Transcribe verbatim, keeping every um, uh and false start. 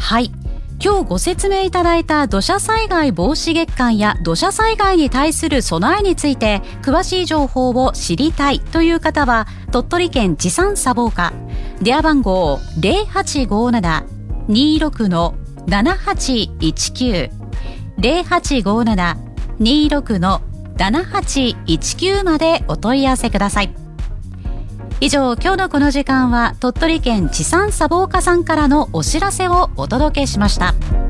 はい。今日ご説明いただいた土砂災害防止月間や土砂災害に対する備えについて詳しい情報を知りたいという方は、鳥取県地産砂防課電話番号 ゼロはちごなな にーろく ななはちいちきゅう ゼロはちごなな にーろく ななはちいちきゅうまでお問い合わせください。以上、今日のこの時間は鳥取県地産砂防課さんからのお知らせをお届けしました。